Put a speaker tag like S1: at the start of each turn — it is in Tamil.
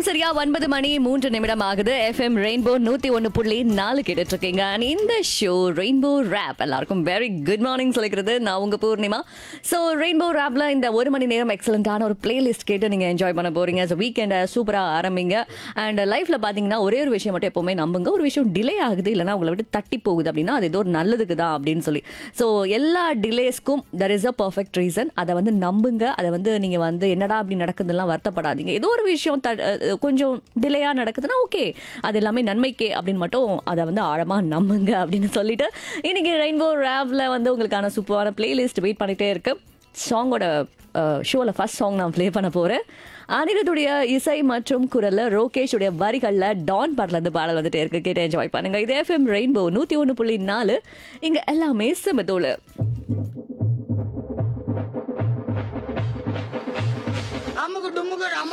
S1: சரியா 9 மணி 3 நிமிடம் ஆகுது. FM ரெயின்போ 101.4 கேட்டுட்டு இருக்கீங்க. இந்த ஷோ ரெயின்போ ரேப். எல்லாருக்கும் வெரி குட் மார்னிங் சொல்லிக்கிறது நான் உங்க பூர்ணிமா. ஸோ ரெயின்போ ரேப்ல இந்த ஒரு மணி நேரம் எக்ஸலண்டான ஒரு பிளேலிஸ்ட் கேட்டு நீங்க என்ஜாய் பண்ண போறீங்க. ஸோ வீக்கெண்டை சூப்பராக ஆரம்பிங்க. அண்ட் லைஃப்ல பாத்தீங்கன்னா ஒரே ஒரு விஷயம் மட்டும் எப்பவுமே நம்புங்க. ஒரு விஷயம் டிலே ஆகுது இல்லைன்னா உங்களை விட்டு தட்டி போகுது அப்படின்னா அது ஏதோ ஒரு நல்லதுக்கு தான் அப்படின்னு சொல்லி. ஸோ எல்லா டிலேஸ்க்கும் there is a perfect reason. அதை வந்து நம்புங்க. அதை வந்து நீங்க வந்து என்னடா அப்படி நடக்குதுலாம் வருத்தப்படாதீங்க. ஏதோ ஒரு விஷயம் கொஞ்சம் டிலேயா நடக்குதுன்னா ஓகே, அது எல்லாமே நன்மைக்கே அப்படின்னு மட்டும் அதை வந்து ஆழமா நம்புங்க அப்படின்னு சொல்லிட்டு இன்னைக்கு ரெயின்போ ரேப்ல வந்து உங்களுக்கான சூப்பரான பிளேலிஸ்ட் வெயிட் பண்ணிட்டே இருக்கு. சாங்கோட ஷோவில் ஃபர்ஸ்ட் சாங் நான் ப்ளே பண்ண போகிறேன். அனிருத்துடைய இசை மற்றும் குரல்ல ரோகேஷுடைய வரிகளில் டான் பாடலேருந்து பாடல் வந்துட்டே இருக்கு. கேட்டு என்ஜாய் பண்ணுங்க. இது FM ரெயின்போ 101.4. இங்கே எல்லாமே செமதோல.